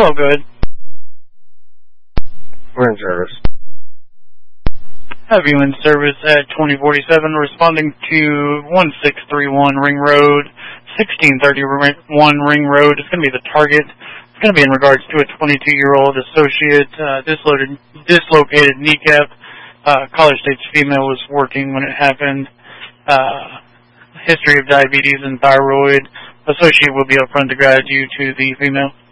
12, go ahead. We're in service. Have you in service at 2047, responding to 1631 Ring Road, 1631 Ring Road. It's going to be the target. It's going to be in regards to a 22-year-old associate, dislocated kneecap. College State's female was working when it happened. History of diabetes and thyroid. Associate will be up front to guide you to the female.